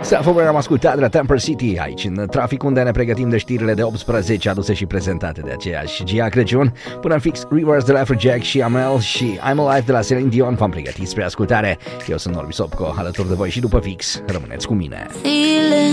Sapphire am ascultat de la Temper City aici în trafic, unde ne pregătim de știrile de 18 aduse și prezentate de aceeași Gia Crăciun. Până în fix, Rivers de la Afrojack și Amel și I'm Alive de la Celine Dion v-am pregătit spre ascultare. Eu sunt Norbi Sopco, alături de voi și după fix. Rămâneți cu mine.